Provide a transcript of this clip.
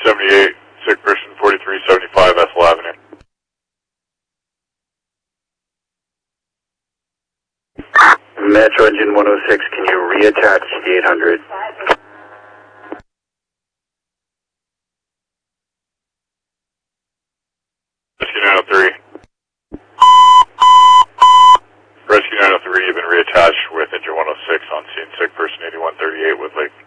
4378, sick person 4375 Ethel Avenue. Metro Engine 106, can you reattach the 800? Rescue 903. Rescue 903, you've been reattached with engine 106 on scene, sick person 8138 with Lake.